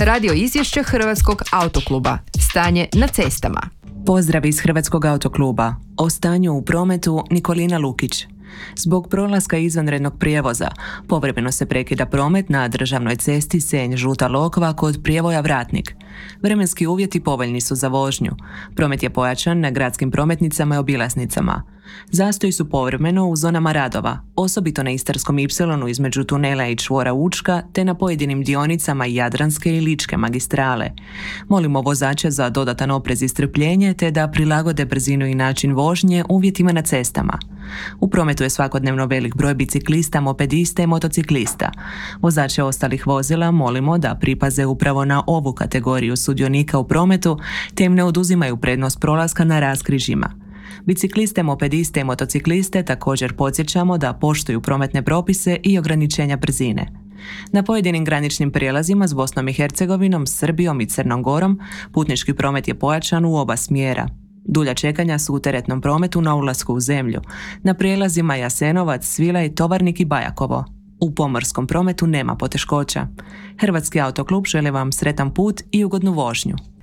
Radio izvješće Hrvatskog autokluba. Stanje na cestama. Pozdrav iz Hrvatskog autokluba. O stanju u prometu Nikolina Lukić. Zbog prolaska izvanrednog prijevoza, povremeno se prekida promet na državnoj cesti Senj-Žuta Lokva kod prijevoja Vratnik. Vremenski uvjeti povoljni su za vožnju. Promet je pojačan na gradskim prometnicama i obilaznicama. Zastoji su povremeno u zonama radova, osobito na Istarskom ipsilonu između tunela i čvora Učka, te na pojedinim dionicama Jadranske i Ličke magistrale. Molimo vozače za dodatan oprez i strpljenje, te da prilagode brzinu i način vožnje uvjetima na cestama. U prometu je svakodnevno velik broj biciklista, mopedista i motociklista. Vozače ostalih vozila molimo da pripaze upravo na ovu kategoriju sudionika u prometu, te im ne oduzimaju prednost prolaska na raskrižjima. Bicikliste, mopediste i motocikliste također podsjećamo da poštuju prometne propise i ograničenja brzine. Na pojedinim graničnim prijelazima s Bosnom i Hercegovinom, Srbijom i Crnom Gorom putnički promet je pojačan u oba smjera. Dulja čekanja su u teretnom prometu na ulasku u zemlju. Na prijelazima Jasenovac, Svilaj, Tovarnik i Bajakovo. U pomorskom prometu nema poteškoća. Hrvatski autoklub želi vam sretan put i ugodnu vožnju.